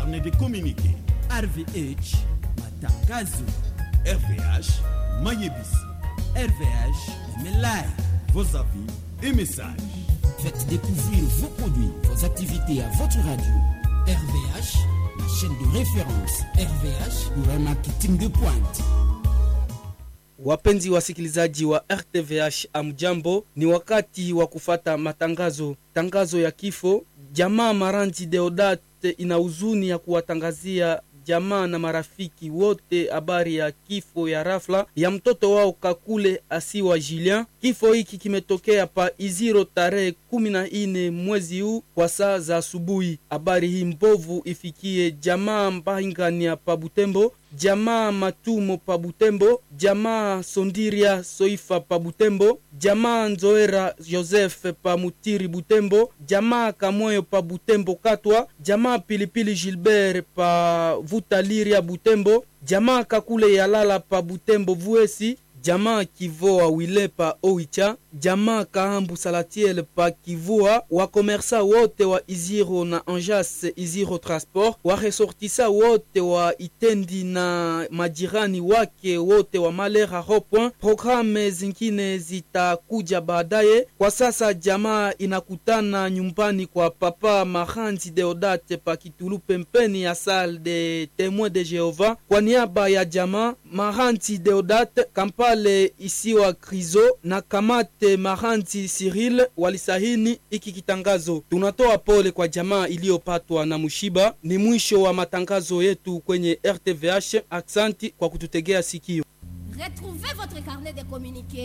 carnet de communiqué. RVH matangazo. RVH Mayebisi. RVH Melai. Vos avis et messages. Faites découvrir vos produits, vos activités à votre radio. RVH, la chaîne de référence. RVH pour un marketing de pointe. Wapenzi wasikilizaji wa RTVH amjambo, ni wakati wa kufata matangazo. Tangazo ya kifo. Jamaa Maranzi Deodate ina huzuni ya kuwatangazia jamaa na marafiki wote habari ya kifo ya rafla ya mtoto wao Kakule Asiwa Julien. Kifo hiki kimetokea pa Iziro tarehe 14 mwezi huu kwa saa za asubuhi. Habari hii mbovu ifikie jamaa Mbahingania pa Butembo, jamaa Matumo pa Butembo, jamaa Sondiria Soifa pa Butembo, jamaa Nzoera Joseph pa Mutiri Butembo, jamaa Kamoyo pa Butembo Katwa, jamaa Pilipili Gilbert pa Vutaliria Butembo, jamaa Kakule Yalala pa Butembo Vuesi, jamaa Kivoa Wile pa Oicha, jamaa Kahambu Salatiel pa Kivua, wa komersa wote wa Iziro na Anjas Iziro Transport, wa resortisa wote wa Itendi na majirani wake wote wa Malera Ropoint. Programe zingine zitakuja baadaye. Kwa sasa jamaa inakutana nyumbani kwa Papa Maranzi Deodate pa Kitulu pempeni ya salle de témoins de Jehova. Kwa niaba ya jamaa Maranzi Deodate, Kampale Isiwa Krizo na Kamate Maranzi Cyril walisahini iki kitangazo. Tunatoa pole kwa jamaa iliyopatwa na mushiba. Ni mwisho wa matangazo yetu kwenye RTVH. Aksanti kwa kututegea sikio. Retrouvez votre carnet de communiqués